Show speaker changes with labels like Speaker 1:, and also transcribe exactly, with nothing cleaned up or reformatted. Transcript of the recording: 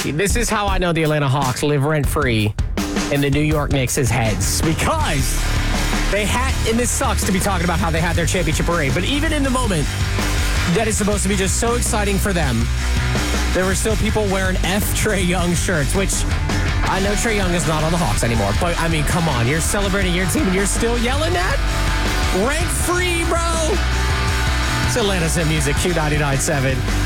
Speaker 1: This is how I know the Atlanta Hawks live rent-free in the New York Knicks' heads. Because they had, and this sucks to be talking about how they had their championship parade, but even in the moment that is supposed to be just so exciting for them, there were still people wearing F. Trae Young shirts, which I know Trae Young is not on the Hawks anymore, but I mean, come on, you're celebrating your team and you're still yelling that? Rent-free, bro! It's Atlanta's Hit Music, Q ninety-nine point seven.